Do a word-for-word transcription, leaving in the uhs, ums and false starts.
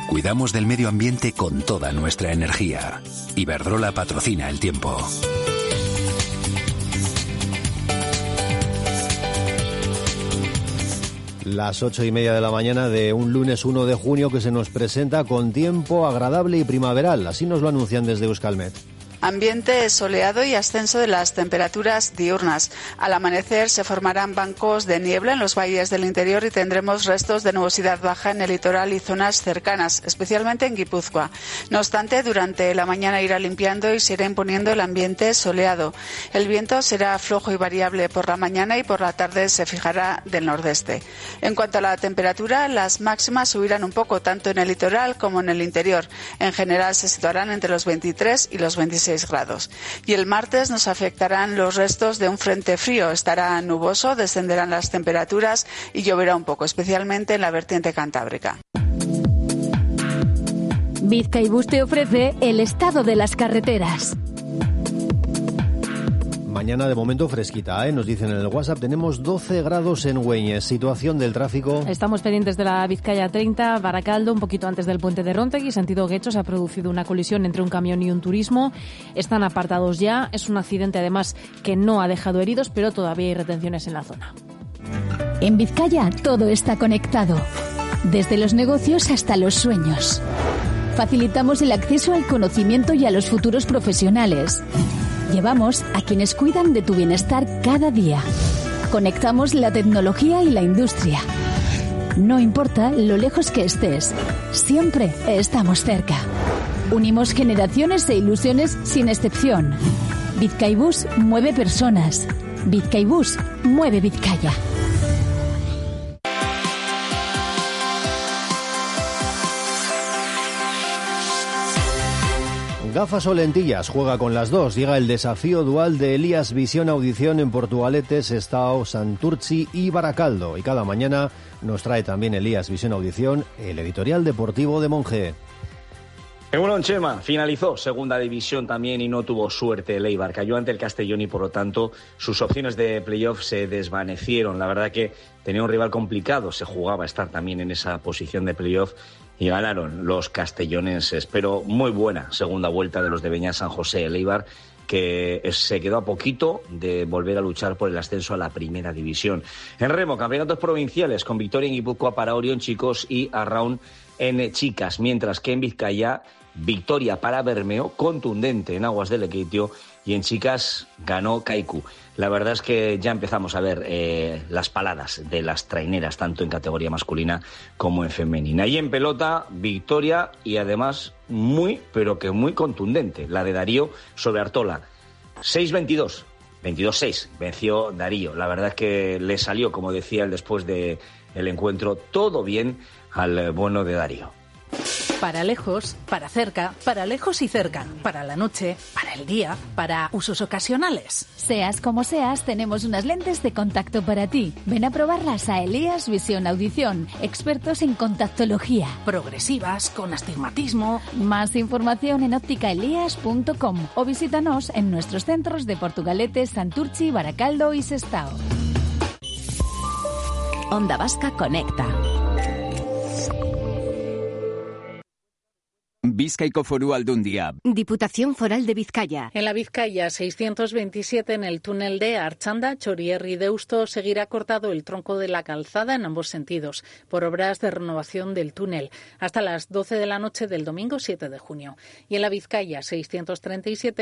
Cuidamos del medio ambiente con toda nuestra energía. Iberdrola patrocina el tiempo. Las ocho y media de la mañana de un lunes uno de junio que se nos presenta con tiempo agradable y primaveral. Así nos lo anuncian desde Euskalmet. Ambiente soleado y ascenso de las temperaturas diurnas. Al amanecer se formarán bancos de niebla en los valles del interior y tendremos restos de nubosidad baja en el litoral y zonas cercanas, especialmente en Guipúzcoa. No obstante, durante la mañana irá limpiando y se irá imponiendo el ambiente soleado. El viento será flojo y variable por la mañana y por la tarde se fijará del nordeste. En cuanto a la temperatura, las máximas subirán un poco tanto en el litoral como en el interior. En general se situarán entre los veintitrés y los veintiséis grados. Y el martes nos afectarán los restos de un frente frío. Estará nuboso, descenderán las temperaturas y lloverá un poco, especialmente en la vertiente cantábrica. Bizkaibus te ofrece el estado de las carreteras. Mañana de momento fresquita, ¿eh? Nos dicen en el WhatsApp, tenemos doce grados en Güeñes. Situación del tráfico. Estamos pendientes de la Vizcaya treinta, Baracaldo, un poquito antes del puente de Rontegui, sentido Guecho. Se ha producido una colisión entre un camión y un turismo. Están apartados ya. Es un accidente además que no ha dejado heridos, pero todavía hay retenciones en la zona. En Vizcaya todo está conectado, desde los negocios hasta los sueños. Facilitamos el acceso al conocimiento y a los futuros profesionales. Llevamos a quienes cuidan de tu bienestar cada día. Conectamos la tecnología y la industria. No importa lo lejos que estés, siempre estamos cerca. Unimos generaciones e ilusiones sin excepción. Bizkaibus mueve personas. Bizkaibus mueve Vizcaya. Gafas o lentillas, juega con las dos. Llega el desafío dual de Elías Visión Audición en Portugalete, Sestao, Santurtzi y Baracaldo. Y cada mañana nos trae también Elías Visión Audición, el editorial deportivo de Monge. Egunon, Chema, finalizó segunda división también y no tuvo suerte el Eibar. Cayó ante el Castellón y por lo tanto sus opciones de playoff se desvanecieron. La verdad que tenía un rival complicado, se jugaba a estar también en esa posición de playoff. Y ganaron los castellonenses, pero muy buena segunda vuelta de los de Beñat San José. El Eibar, que se quedó a poquito de volver a luchar por el ascenso a la primera división. En remo, campeonatos provinciales con victoria en Guipúzcoa para Orión chicos y Arraun en chicas, mientras que en Vizcaya, victoria para Bermeo, contundente en aguas del Lekeitio, y en chicas ganó Kaiku. La verdad es que ya empezamos a ver eh, las paladas de las traineras, tanto en categoría masculina como en femenina. Y en pelota, victoria y además muy, pero que muy contundente, la de Darío sobre Artola. seis veintidós, veintidós seis, venció Darío. La verdad es que le salió, como decía él después del encuentro, todo bien al bueno de Darío. Para lejos, para cerca, para lejos y cerca, para la noche, para el día, para usos ocasionales. Seas como seas, tenemos unas lentes de contacto para ti. Ven a probarlas a Elías Visión Audición, expertos en contactología. Progresivas, con astigmatismo. Más información en óptica elías punto com o visítanos en nuestros centros de Portugalete, Santurtzi, Baracaldo y Sestao. Onda Vasca Conecta. Bizkaiko Foru Aldundia. Diputación Foral de Vizcaya. En la Vizcaya seiscientos veintisiete, en el túnel de Archanda, Chorierri Deusto, seguirá cortado el tronco de la calzada en ambos sentidos por obras de renovación del túnel hasta las doce de la noche del domingo siete de junio. Y en la Vizcaya seiscientos treinta y siete,